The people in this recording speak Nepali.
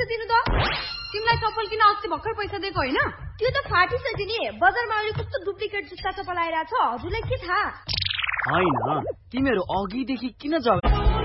दिनु त? तिमीलाई चप्पल किन अस्ति भर्खर पैसा दिएको हैन? त्यो त फाटिसक्यो नि। बजारमा अहिले कस्तो डुप्लिकेट जुत्ता चप्पल आइराछ, हजुरलाई के थाहा? हैन, तिमीहरु अघिदेखि किन झगडा